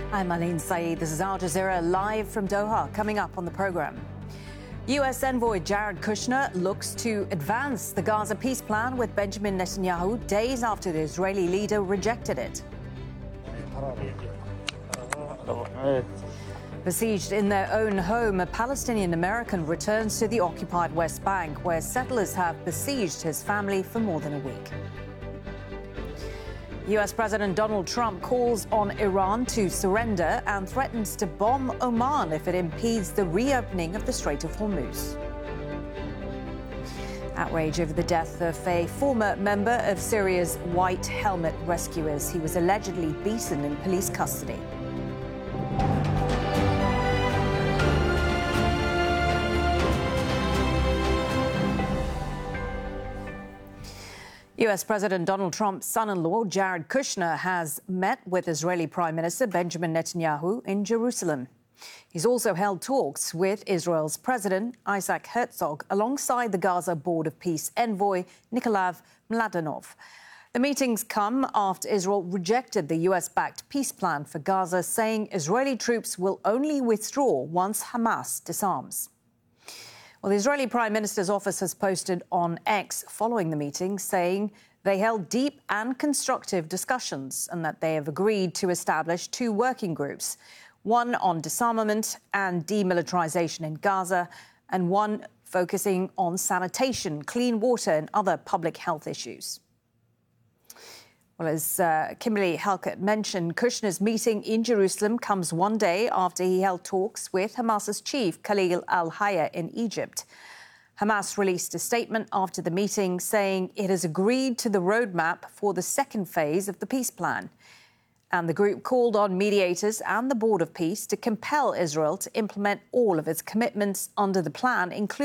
I'm Aline Saeed. This is Al Jazeera live from Doha. Coming up on the program, U.S. envoy Jared Kushner looks to advance the Gaza peace plan with Benjamin Netanyahu days after the Israeli leader rejected it. Besieged in their own home, a Palestinian American returns to the occupied West Bank, where settlers have besieged his family for more than a week. U.S. President Donald Trump calls on Iran to surrender and threatens to bomb Oman if it impedes the reopening of the Strait of Hormuz. Outrage over the death of a former member of Syria's White Helmet rescuers. He was allegedly beaten in police custody. U.S. President Donald Trump's son-in-law, Jared Kushner, has met with Israeli Prime Minister Benjamin Netanyahu in Jerusalem. He's also held talks with Israel's President Isaac Herzog alongside the Gaza Board of Peace envoy Nikolae Mladenov. The meetings come after Israel rejected the U.S.-backed peace plan for Gaza, saying Israeli troops will only withdraw once Hamas disarms. Well, the Israeli Prime Minister's office has posted on X following the meeting, saying they held deep and constructive discussions and that they have agreed to establish two working groups, one on disarmament and demilitarization in Gaza and one focusing on sanitation, clean water and other public health issues. Well, as Kimberly Halkett mentioned, Kushner's meeting in Jerusalem comes one day after he held talks with Hamas's chief, Khalil al-Hayya, in Egypt. Hamas released a statement after the meeting saying it has agreed to the roadmap for the second phase of the peace plan. And the group called on mediators and the Board of Peace to compel Israel to implement all of its commitments under the plan, including